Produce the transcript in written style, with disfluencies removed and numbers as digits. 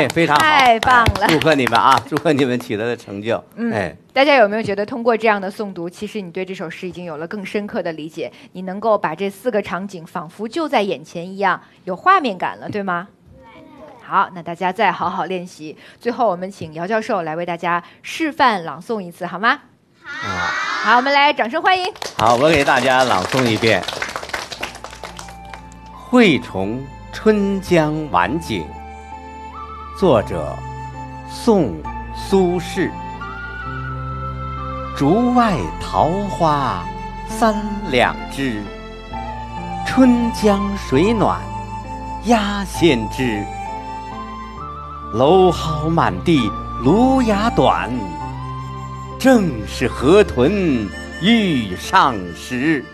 哎，非常好， 太棒了！ 祝贺你们啊，祝贺你们取得的成就。 大家有没有觉得通过这样的诵读，其实你对这首诗已经有了更深刻的理解？你能够把这4个场景仿佛就在眼前一样，有画面感了，对吗？好，那大家再好好练习。最后，我们请姚教授来为大家示范朗诵一次，好吗？好，我们来掌声欢迎。 好，我给大家朗诵一遍《惠崇春江晚景》，作者宋苏轼。竹外桃花3两枝，春江水暖鸭先知。蒌蒿满地芦芽短，正是河豚欲上时。